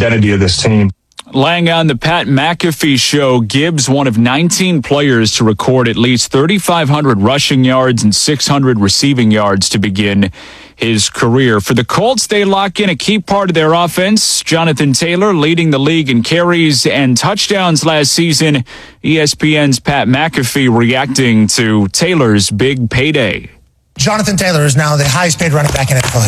identity of this team. Laying on the Pat McAfee show, Gibbs, one of 19 players to record at least 3,500 rushing yards and 600 receiving yards to begin his career. For the Colts, they lock in a key part of their offense. Jonathan Taylor leading the league in carries and touchdowns last season. ESPN's Pat McAfee reacting to Taylor's big payday. Jonathan Taylor is now the highest paid running back in NFL.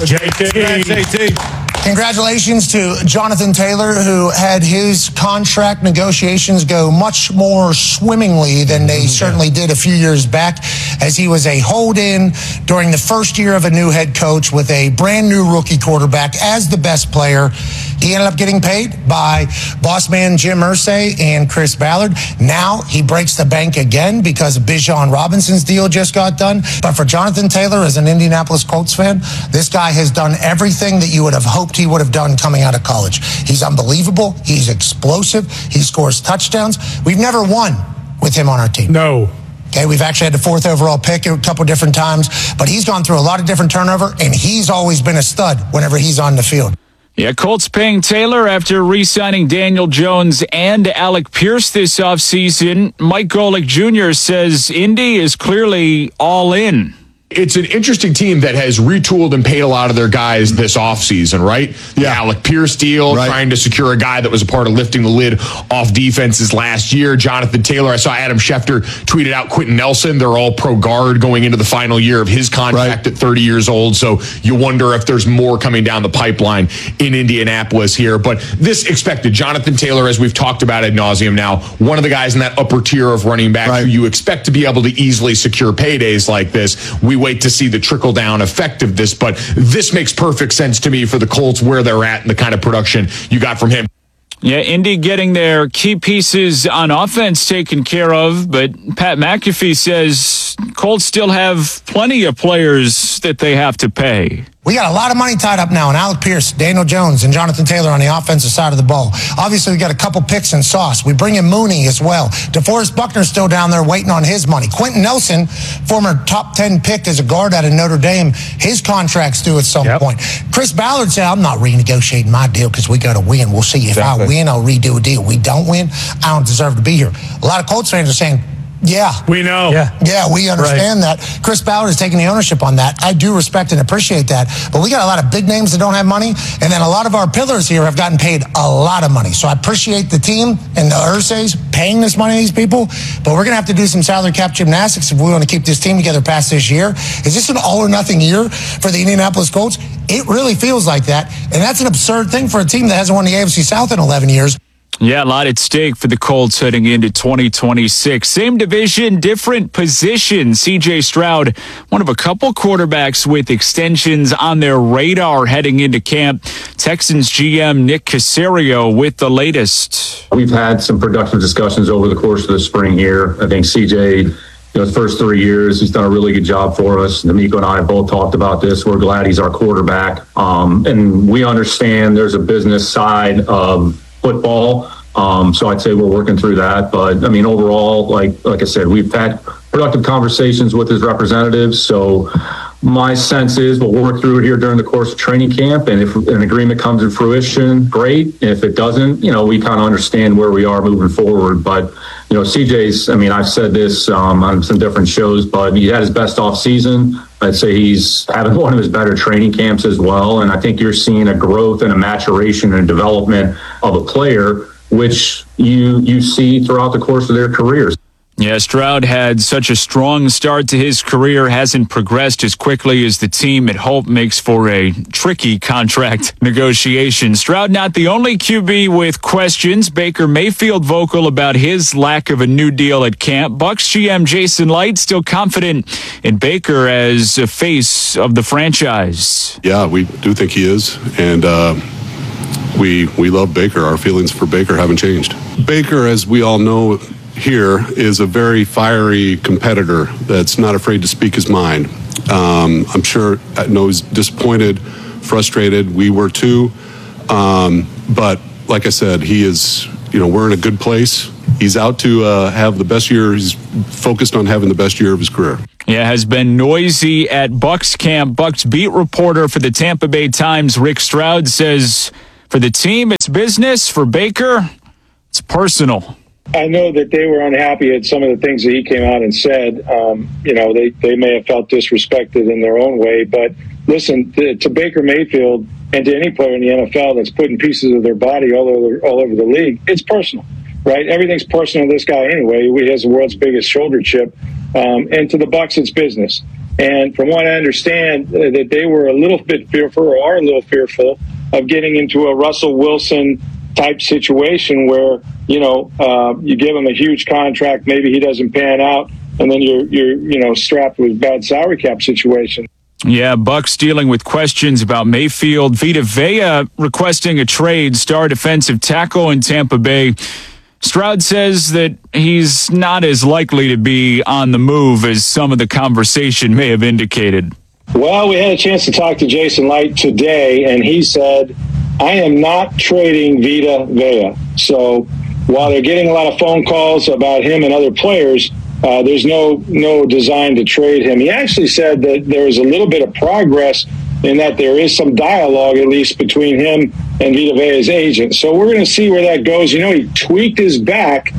JT. Congratulations to Jonathan Taylor, who had his contract negotiations go much more swimmingly than they certainly did a few years back, as he was a hold-in during the first year of a new head coach with a brand-new rookie quarterback as the best player. He ended up getting paid by boss man Jim Irsay and Chris Ballard. Now he breaks the bank again because Bijan Robinson's deal just got done. But for Jonathan Taylor, as an Indianapolis Colts fan, this guy has done everything that you would have hoped he would have done coming out of college. He's unbelievable. He's explosive. He scores touchdowns. We've never won with him on our team. No. Okay, we've actually had the 4th overall pick a couple different times, but he's gone through a lot of different turnover, and he's always been a stud whenever he's on the field. Yeah, Colts paying Taylor after re-signing Daniel Jones and Alec Pierce this offseason. Mike Golick Jr. says Indy is clearly all in. It's an interesting team that has retooled and paid a lot of their guys this offseason, right? The Alec Pierce deal, trying to secure a guy that was a part of lifting the lid off defenses last year. Jonathan Taylor, I saw Adam Schefter tweeted out Quentin Nelson. They're all pro guard going into the final year of his contract at 30 years old. So you wonder if there's more coming down the pipeline in Indianapolis here. But this expected. Jonathan Taylor, as we've talked about ad nauseum now, one of the guys in that upper tier of running backs who you expect to be able to easily secure paydays like this. We wait to see the trickle-down effect of this, but this makes perfect sense to me for the Colts, where they're at and the kind of production you got from him. Yeah, Indy getting their key pieces on offense taken care of, but Pat McAfee says Colts still have plenty of players that they have to pay. We got a lot of money tied up now in Alec Pierce, Daniel Jones, and Jonathan Taylor on the offensive side of the ball. Obviously, we got a couple picks in sauce. We bring in Mooney as well. DeForest Buckner's still down there waiting on his money. Quentin Nelson, former top 10 pick as a guard out of Notre Dame, his contract's due at some point. Chris Ballard said, I'm not renegotiating my deal because we got to win. We'll see. If I win, I'll redo a deal. We don't win, I don't deserve to be here. A lot of Colts fans are saying, yeah. We know. Yeah, we understand that. Chris Ballard is taking the ownership on that. I do respect and appreciate that. But we got a lot of big names that don't have money, and then a lot of our pillars here have gotten paid a lot of money. So I appreciate the team and the Irsays paying this money to these people, but we're going to have to do some salary cap gymnastics if we want to keep this team together past this year. Is this an all-or-nothing year for the Indianapolis Colts? It really feels like that, and that's an absurd thing for a team that hasn't won the AFC South in 11 years. Yeah, a lot at stake for the Colts heading into 2026. Same division, different position. C.J. Stroud, one of a couple quarterbacks with extensions on their radar heading into camp. Texans GM Nick Caserio with the latest. We've had some productive discussions over the course of the spring here. I think C.J., the first 3 years, he's done a really good job for us. D'Amico and I have both talked about this. We're glad he's our quarterback. And we understand there's a business side of football. So I'd say we're working through that. But I mean, overall, like I said, we've had productive conversations with his representatives. So my sense is we'll work through it here during the course of training camp. And if an agreement comes to fruition, great. If it doesn't, we kind of understand where we are moving forward. But, CJ's, I've said this on some different shows, but he had his best off season. I'd say he's having one of his better training camps as well. And I think you're seeing a growth and a maturation and development of a player, which you see throughout the course of their careers. Yeah, Stroud had such a strong start to his career, hasn't progressed as quickly as the team at Hope makes for a tricky contract negotiation. Stroud not the only QB with questions. Baker Mayfield vocal about his lack of a new deal at camp. Bucs GM Jason Light still confident in Baker as a face of the franchise. Yeah, we do think he is, and we love Baker. Our feelings for Baker haven't changed. Baker, as we all know here, is a very fiery competitor that's not afraid to speak his mind. I'm sure, he's disappointed, frustrated. We were too. But like I said, he is, we're in a good place. He's out to have the best year. He's focused on having the best year of his career. Yeah, has been noisy at Bucs camp. Bucs beat reporter for the Tampa Bay Times, Rick Stroud, says For the team, it's business. For Baker, it's personal. I know that they were unhappy at some of the things that he came out and said. They may have felt disrespected in their own way. But listen, to Baker Mayfield and to any player in the NFL that's putting pieces of their body all over the league, it's personal, right? Everything's personal to this guy anyway. He has the world's biggest shoulder chip. And to the Bucs, it's business. And from what I understand, that they were a little bit fearful, or are a little fearful, of getting into a Russell Wilson type situation where, you give him a huge contract, maybe he doesn't pan out, and then you're strapped with bad salary cap situation. Yeah, Bucs dealing with questions about Mayfield. Vita Vea requesting a trade, star defensive tackle in Tampa Bay. Stroud says that he's not as likely to be on the move as some of the conversation may have indicated. Well, we had a chance to talk to Jason Light today, and he said, I am not trading Vita Vea. So while they're getting a lot of phone calls about him and other players, there's no design to trade him. He actually said that there's a little bit of progress in that there is some dialogue, at least, between him and Vita Vea's agent. So we're going to see where that goes. He tweaked his back,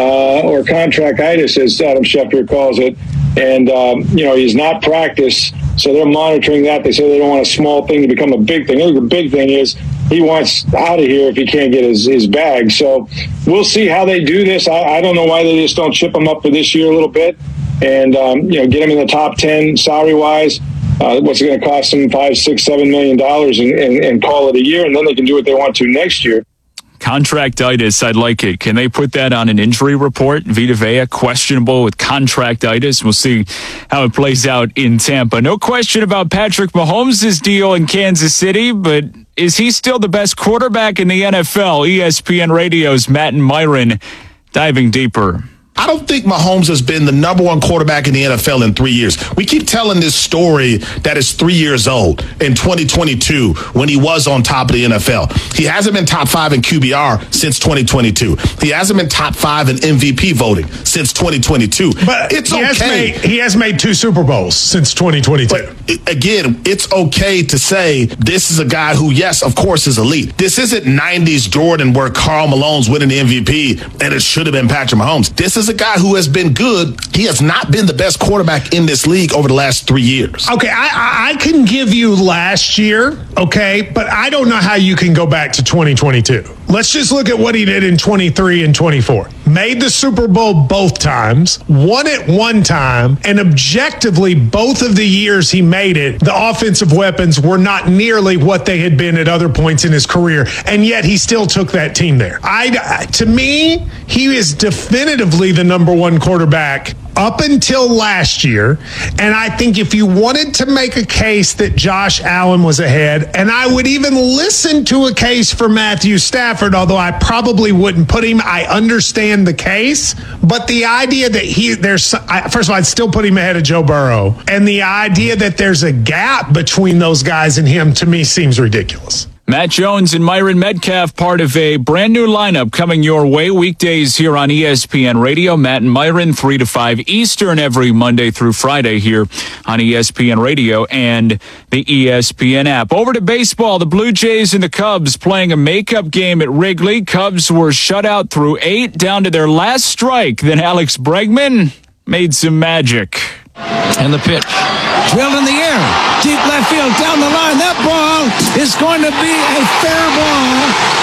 or contractitis, as Adam Schefter calls it, and, he's not practiced. So they're monitoring that. They say they don't want a small thing to become a big thing. I think the big thing is he wants out of here if he can't get his bag. So we'll see how they do this. I don't know why they just don't chip him up for this year a little bit and, get him in the top 10 salary-wise. What's it going to cost them? $5, $6, $7 million and call it a year, and then they can do what they want to next year. Contractitis, I'd like it. Can they put that on an injury report? Vita Vea questionable with contractitis. We'll see how it plays out in Tampa. No question about Patrick Mahomes' deal in Kansas City, but is he still the best quarterback in the NFL? ESPN Radio's Matt and Myron diving deeper. I don't think Mahomes has been the number one quarterback in the NFL in 3 years. We keep telling this story that is 3 years old in 2022 when he was on top of the NFL. He hasn't been top 5 in QBR since 2022. He hasn't been top 5 in MVP voting since 2022. But it's okay. He has made 2 Super Bowls since 2022. But again, it's okay to say this is a guy who, yes, of course, is elite. This isn't 90s Jordan where Karl Malone's winning the MVP and it should have been Patrick Mahomes. This is a guy who has been good. He has not been the best quarterback in this league over the last 3 years. Okay, I can give you last year, okay, but I don't know how you can go back to 2022. Let's just look at what he did in 23 and 24. Made the Super Bowl both times, won it one time, and objectively, both of the years he made it, the offensive weapons were not nearly what they had been at other points in his career, and yet he still took that team there. To me, he is definitively the number one quarterback up until last year, and I think if you wanted to make a case that Josh Allen was ahead, and I would even listen to a case for Matthew Stafford, although I probably wouldn't put him, I understand the case, but the idea that first of all, I'd still put him ahead of Joe Burrow, and the idea that there's a gap between those guys and him, to me, seems ridiculous. Matt Jones and Myron Metcalf, part of a brand new lineup coming your way weekdays here on ESPN Radio. Matt and Myron, 3 to 5 Eastern every Monday through Friday here on ESPN Radio and the ESPN app. Over to baseball, the Blue Jays and the Cubs playing a makeup game at Wrigley. Cubs were shut out through 8, down to their last strike. Then Alex Bregman made some magic. And the pitch, drilled in the air, deep left field, down the line. That ball is going to be a fair ball,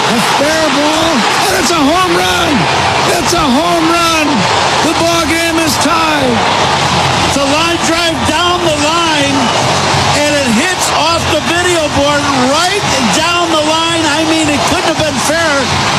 and it's a home run. It's a home run. The ball game is tied. It's a line drive down the line, and it hits off the video board right down the line. I mean, it couldn't have been fair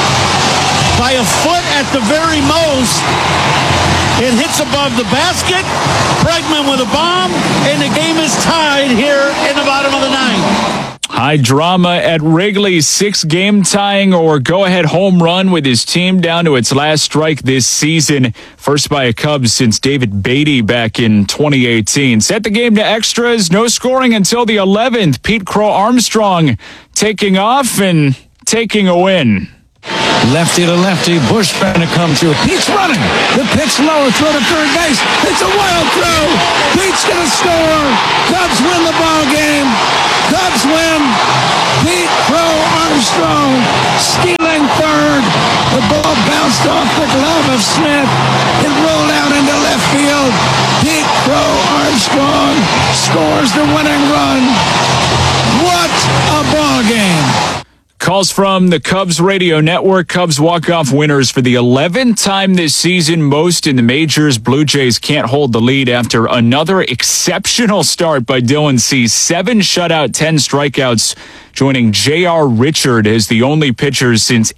by a foot at the very most. It hits above the basket. Bregman with a bomb, and the game is tied here in the bottom of the 9th. High drama at Wrigley, 6-game tying or go-ahead home run with his team down to its last strike this season. First by a Cubs since David Beatty back in 2018. Set the game to extras, no scoring until the 11th. Pete Crow Armstrong taking off and taking a win. Lefty to lefty, Bush trying to come through. Pete's running. The pitch low, throw to third base. It's a wild throw. Pete's going to score. Cubs win the ball game. Cubs win. Pete Crow Armstrong stealing third. The ball bounced off the glove of Smith. It rolled out into left field. Pete Crow Armstrong scores the winning run. What a ball game. Calls from the Cubs radio network. Cubs walk-off winners for the 11th time this season, most in the majors. Blue Jays can't hold the lead after another exceptional start by Dylan Cease. 7 shutout, 10 strikeouts, joining J.R. Richard as the only pitcher since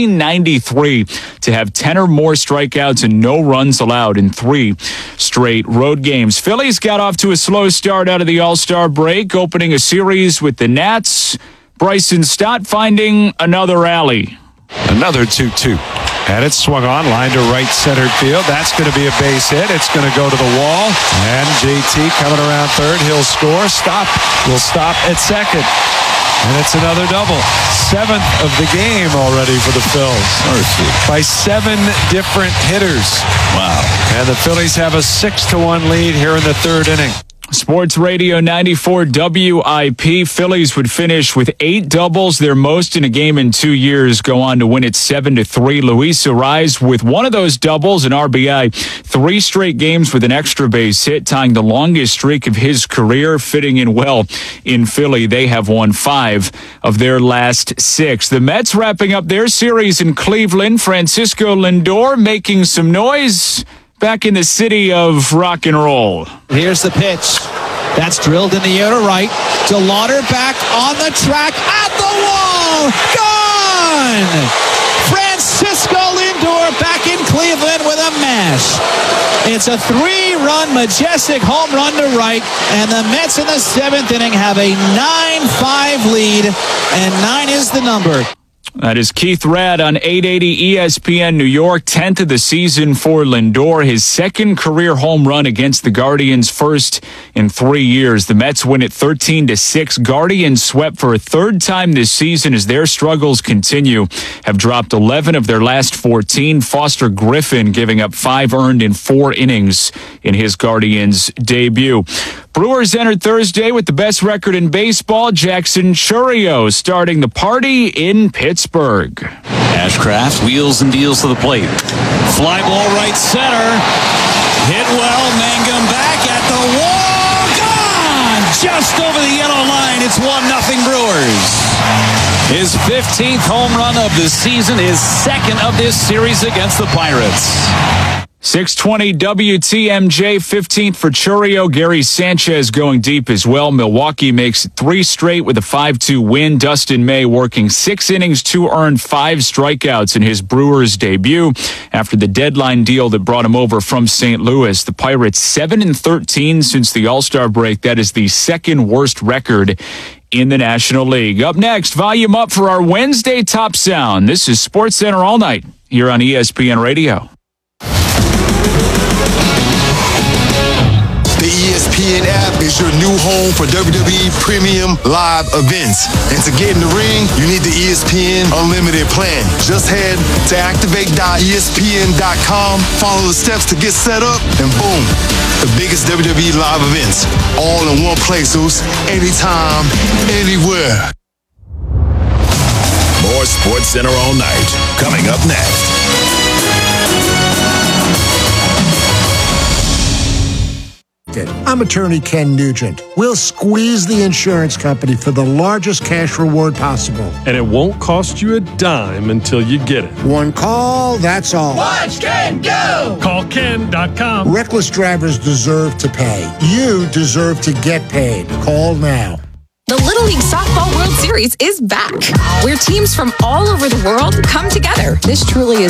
1893 to have 10 or more strikeouts and no runs allowed in 3 straight road games. Phillies got off to a slow start out of the All-Star break, opening a series with the Nats. Bryson Stott finding another alley. Another 2-2. Had it swung on, line to right center field. That's going to be a base hit. It's going to go to the wall. And JT coming around third. He'll score. Stop. Will stop at second. And it's another double. 7th of the game already for the Phils. By 7 different hitters. Wow. And the Phillies have a 6-1 lead here in the 3rd inning. Sports Radio 94 WIP. Phillies would finish with 8 doubles, their most in a game in 2 years, go on to win it 7-3. Luis Arraez with one of those doubles, an RBI, 3 straight games with an extra base hit, tying the longest streak of his career, fitting in well in Philly. They have won 5 of their last 6. The Mets wrapping up their series in Cleveland. Francisco Lindor making some noise back in the city of rock and roll. Here's the pitch. That's drilled in the air to right. DeLauder back on the track at the wall. Gone! Francisco Lindor back in Cleveland with a mash. It's a 3-run majestic home run to right, and the Mets in the 7th inning have a 9-5 lead, and 9 is the number. That is Keith Rad on 880 ESPN New York, 10th of the season for Lindor, his 2nd career home run against the Guardians, 1st in 3 years. The Mets win it 13-6. Guardians swept for a 3rd time this season as their struggles continue, have dropped 11 of their last 14. Foster Griffin giving up 5 earned in 4 innings in his Guardians debut. Brewers entered Thursday with the best record in baseball. Jackson Chourio starting the party in Pittsburgh. Ashcraft wheels and deals to the plate. Fly ball right center. Hit well. Mangum back at the wall. Gone! Just over the yellow line. It's 1-0 Brewers. His 15th home run of the season, his 2nd of this series against the Pirates. 620 WTMJ, 15th for Chourio. Gary Sanchez going deep as well. Milwaukee makes it 3 straight with a 5-2 win. Dustin May working 6 innings, 2 earned, 5 strikeouts in his Brewers debut after the deadline deal that brought him over from St. Louis. The Pirates 7-13 since the All-Star break. That is the 2nd worst record in the National League. Up next, volume up for our Wednesday Top Sound. This is SportsCenter All Night here on ESPN Radio. The ESPN app is your new home for WWE Premium Live events. And to get in the ring, you need the ESPN Unlimited plan. Just head to activate.espn.com, follow the steps to get set up, and boom, the biggest WWE live events, all in one place, anytime, anywhere. More SportsCenter All Night, coming up next. I'm attorney Ken Nugent. We'll squeeze the insurance company for the largest cash reward possible. And it won't cost you a dime until you get it. One call, that's all. Watch Ken go! Call Ken.com. Reckless drivers deserve to pay. You deserve to get paid. Call now. The Little League Softball World Series is back, where teams from all over the world come together. This truly is